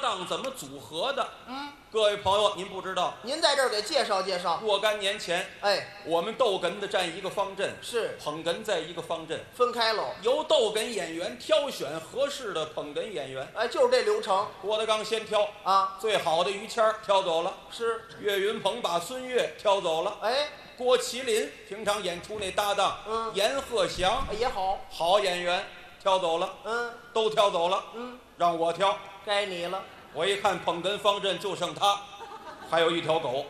档怎么组合的？各位朋友，您不知道， 您在这儿给介绍介绍。 若干年前， 哎， 我们逗哏的站一个方阵， 是捧哏在一个方阵， 分开喽。 由逗哏演员挑选合适的捧哏演员。 哎，就是这流程郭德纲先挑啊。 最好的于谦儿挑走了， 是。 岳云鹏把孙越挑走了。 哎， 郭麒麟平常演出那搭档，阎鹤祥也好， 好演员挑走了，都挑走了，让我挑， 该你了。 我一看捧哏方阵就剩他，还有一条狗。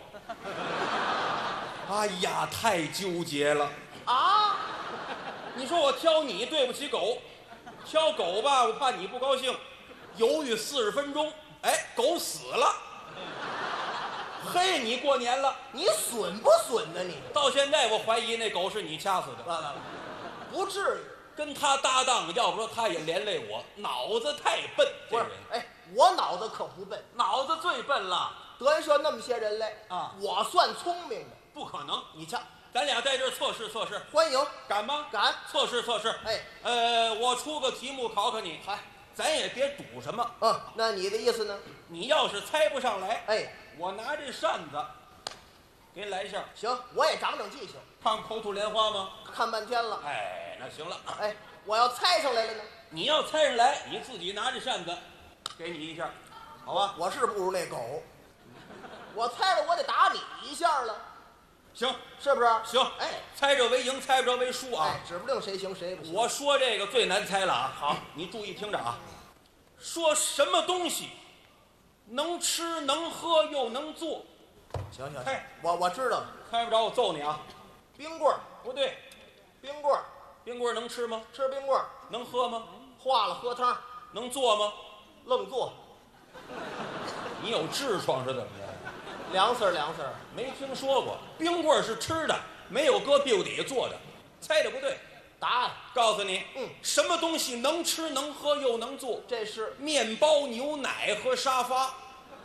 哎呀，太纠结了啊！ 你说我挑你对不起狗，挑狗吧我怕你不高兴，犹豫40分钟，哎，狗死了。嘿，你过年了， 你损不损呢？你到现在我怀疑那狗是你掐死的。 不至于， 跟他搭档，要不说他也连累我，脑子太笨。 不是，哎，我脑子可不笨， 脑子最笨了。 德云社那么些人来啊， 我算聪明的。 不可能， 你瞧， 咱俩在这儿测试测试， 欢迎， 敢吗？ 敢， 测试测试。 哎， 我出个题目考考你， 嗨， 咱也别赌什么。 那你的意思呢？ 你要是猜不上来， 哎， 我拿这扇子给你来一下。 行，我也长长记性。 看口吐莲花吗？ 看半天了。 哎，那行了。 哎，我要猜上来了呢？ 你要猜上来，你自己拿着扇子，给你一下，好吧？ 我是不如那狗，我猜了我得打你一下了。 行， 是不是？ 行， 哎， 猜着为赢，猜不着为输啊！ 哎，指不定谁行谁不行。 我说这个最难猜了啊！好，你注意听着啊，说什么东西能吃能喝又能做？ 行， 猜， 我知道了。 猜不着我揍你啊！ 冰棍儿不对， 冰棍儿， 冰棍儿能吃吗？ 吃冰棍儿， 能喝吗？ 化了喝汤， 能做吗？ 愣做， 你有痔疮是怎么着？ 凉丝儿， 没听说过，冰棍儿是吃的，没有搁屁股底下做的，猜的不对。 答案告诉你，什么东西能吃能喝又能做？ 这是面包、牛奶和沙发。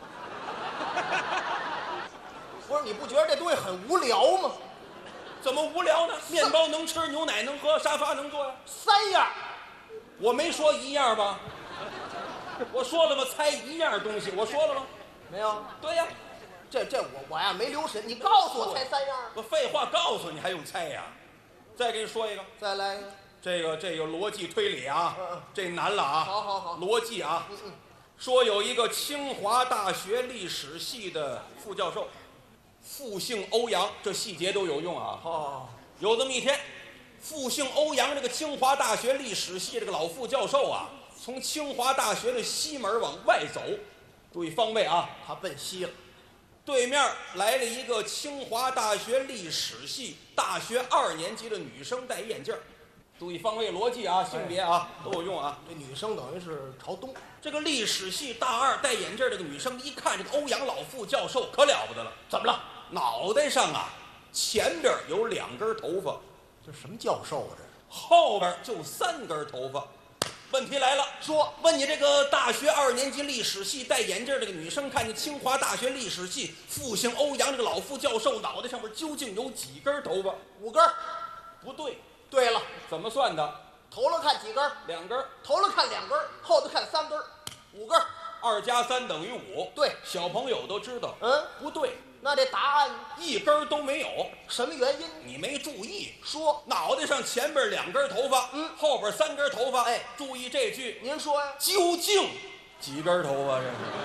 不是？你不觉得这东西很无聊吗？ 怎么无聊呢？面包能吃，牛奶能喝，沙发能坐呀。 3样， 我没说一样吧？我说了吗？猜一样东西，我说了吗？ 没有。 对呀， 这我呀没留神，你告诉我猜3样。 我废话告诉你，还用猜呀？再给你说一个， 再来一个。 这个逻辑推理啊，这难了啊。 好， 逻辑啊。说有一个清华大学历史系的副教授，复姓欧阳，这细节都有用啊。有这么一天，复姓欧阳这个清华大学历史系这个老副教授啊，从清华大学的西门往外走，注意方位啊， 他奔西了。 对面来了一个清华大学历史系大学2年级的女生，戴眼镜。注意方位逻辑啊，性别啊都有用啊。 这女生等于是朝东。 这个历史系大2戴眼镜这个女生一看这个欧阳老副教授可了不得了， 怎么了？ 脑袋上啊前边有2根头发， 这什么教授啊？这后边就3根头发。问题来了，问你这个大学2年级历史系戴眼镜这个女生，看见清华大学历史系复姓欧阳这个老副教授脑袋上面究竟有几根头发 ？5根。 不对。 对了， 怎么算的？ 头了看几根 ？2根。 头了看2根，后头看3根，5根。 2加3等于5。 对， 小朋友都知道。不对。 那这答案 1根都没有， 什么原因？ 你没注意。 说脑袋上前边2根头发，后边3根头发。 哎， 注意这句。 您说呀？ 究竟几根头发？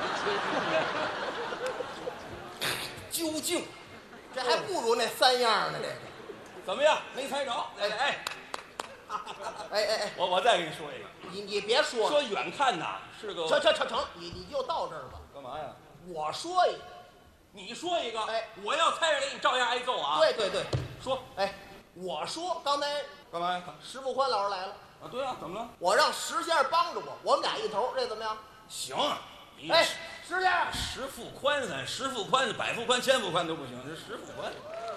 这是究竟， 这还不如那3样呢。这个怎么样？没猜着？ 哎， 我再给你说一个。 你别说了， 说远看呐是个。 成，你就到这儿吧。 干嘛呀？ 我说一个。 你说一个， 哎， 我要猜着来，你照样挨揍啊！ 对， 说， 哎，我说刚才干嘛呀？ 石富宽老师来了啊，对啊，怎么了？ 我让石先生帮着我们俩一头，这怎么样？ 行， 哎，石先生， 石富宽石富宽、百富宽、千富宽都不行，这石富宽。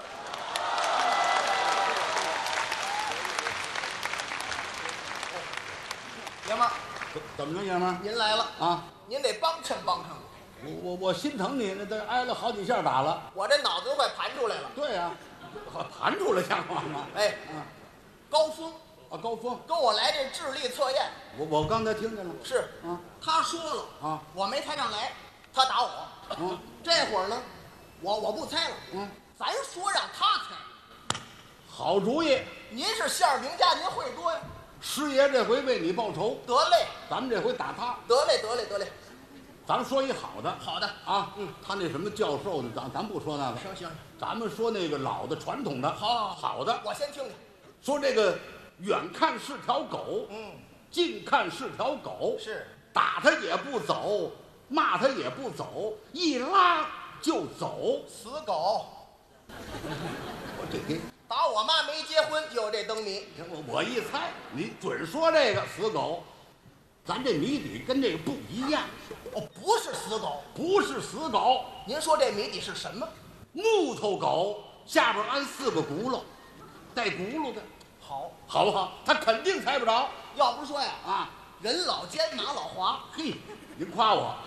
爷们儿， 怎么着，爷们儿？ 您来了啊！ 您得帮衬我。 我心疼你，那都挨了好几下打了。 我这脑子都快盘出来了。 对呀，盘出来像话吗？ 哎，高峰， 啊，高峰， 跟我来这智力测验。 我刚才听见了。 是啊， 他说了啊， 我没猜上来，他打我。 嗯， 这会儿呢，我不猜了。 嗯， 咱说让他猜。 好主意。 您是馅儿饼家，您会多呀。 师爷这回为你报仇， 得嘞， 咱们这回打他。 得嘞，得嘞，得嘞。 咱们说一好的。 好的啊，他那什么教授的，咱不说那个。 行， 咱们说那个老的传统的。好的。 我先听听。 说这个远看是条狗，近看是条狗， 是打他也不走，骂他也不走，一拉就走。 死狗。 我这打我妈没结婚就有这灯谜。 我一猜，你准说这个死狗，咱这谜底跟这个不一样。 哦，不是死狗。 不是死狗， 您说这谜底是什么？ 木头狗下边安4个轱辘，带轱辘的，好不好？他肯定猜不着。 要不说呀， 啊， 人老奸马老滑。 嘿，您夸我，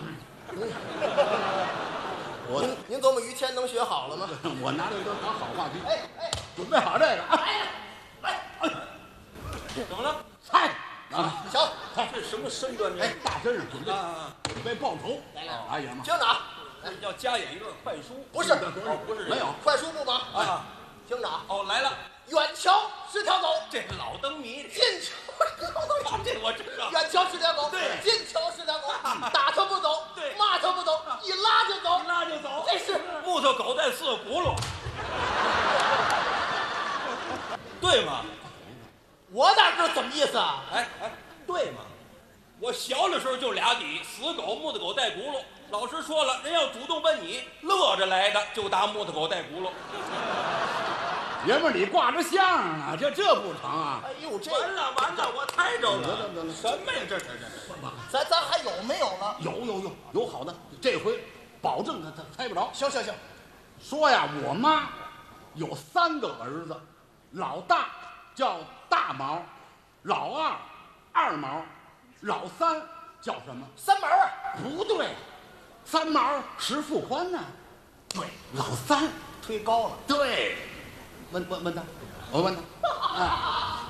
您琢磨于谦能学好了吗？ 我拿这都当好话题。 哎， 准备好这个啊！ 来， 怎么了？ 猜啊！ 行， 这什么身段？ 哎，大身上准备啊， 准备报仇。 来， 哎呀妈！ 听着啊， 要加演一段快书。 不是， 不是没有快书不忙啊。 听着啊， 哦，来了， 远瞧是条狗， 这老灯谜， 近瞧这我知道。 远瞧是条狗， 对近瞧是条狗，打它不走， 对骂它不走，一拉就走， 一拉就走， 这是木头狗带4个轱辘，对吗？ 我哪知道怎么意思啊？ 哎，对吗？我小的时候就俩底，死狗、木头狗带轱辘。老师说了，人要主动问你，乐着来的就打木头狗带轱辘。 爷们儿，你挂着相声啊，这不成啊！ 哎呦，这完了，我猜着了。 得了什么呀？这咱还有没有了？ 有好的，这回保证他猜不着。 行， 说呀，我妈有3个儿子，老大叫大毛，老二二毛，老三叫什么？ 三毛啊？ 不对，三毛石富宽呢？对，老三推高了。 对，问他，我问他。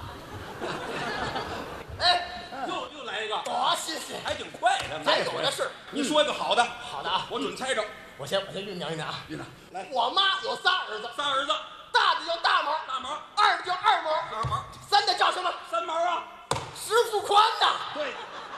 哎， 又来一个， 多新鲜！ 还挺快的。 咱有的是。 你说一个好的， 好的啊， 我准猜着。 我先酝酿啊。 院长， 来，我妈有仨儿子， 3儿子， 大的叫大毛， 大毛、 二的叫二毛， 二毛、 三的叫什么？ 三毛啊。 石富宽呐。 对，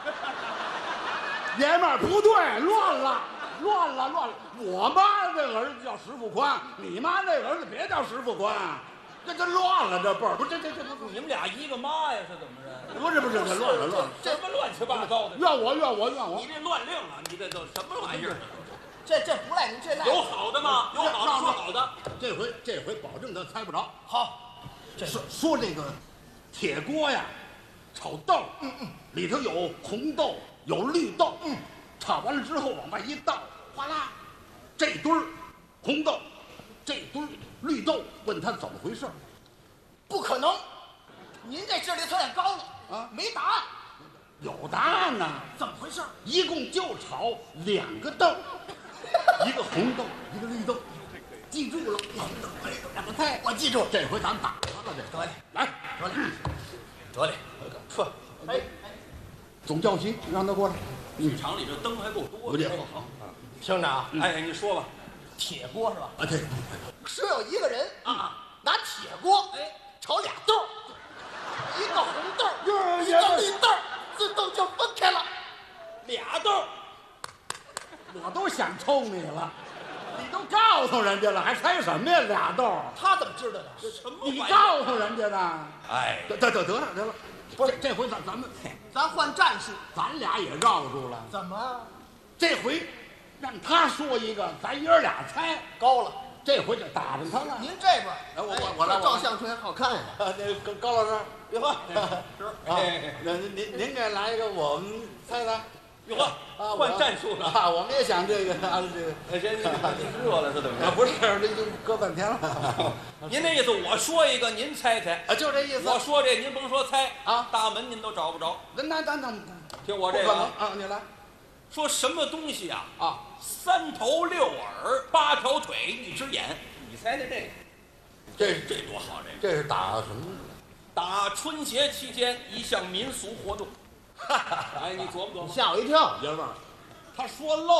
爷们儿不对，乱了。我妈这儿子叫石富宽，你妈那儿子别叫石富宽，这乱了，这辈儿不这你们俩一个妈呀？是怎么着？ 不是这乱了。 什么乱七八糟的？ 怨我！ 你这乱令啊！你这都什么玩意儿？ 这不赖你，这赖有好的吗？有好的说好的。 这回保证他猜不着。 好。 说这个铁锅呀，炒豆，里头有红豆，有绿豆，炒完了之后往外一倒，哗啦，这堆儿红豆，这堆儿绿豆，问他怎么回事？ 不可能，您这智力测验高了啊， 没答案。 有答案呢。 怎么回事？ 一共就炒2个豆，一个红豆，一个绿豆，记住了。2个菜， 我记住。 这回咱打他了，这得嘞， 来， 得嘞，说，哎， 总教习让他过来。 剧场里这灯还够多我这好。 听着啊， 哎，你说吧。 铁锅是吧？ 啊，对， 说有一个人啊， 拿铁锅炒俩豆，一个红豆， 哟一个绿豆，自动就分开了。 俩豆， 我都想抽你了，你都告诉人家了，还猜什么呀？2豆， 他怎么知道的？ 什么你玩意儿？ 告诉人家的。 哎， 得了，不是这回咱们换战术。 咱俩也绕住了。 怎么这回让他说一个，咱爷儿俩猜。 高了？ 这回就打着他了。 您这边， 我来照相片好看呀。 那高老师， 哟呵， 那您给来一个，我们猜猜。 哟呵，换战术了。 啊！我们也想这个啊，这个哎，这热了是怎么着？ 不是，这就搁半天了。 您那意思，我说一个，您猜猜。 啊，就这意思。 我说这，您甭说猜啊， 大门您都找不着。 那听我这个啊，你来。 说什么东西啊？ 啊 ，3头6耳8条腿1只眼，你猜猜这个？这多好，这个这是打什么？ 打春节期间一项民俗活动。哎，你琢磨琢磨， 吓我一跳，爷们儿。 他说漏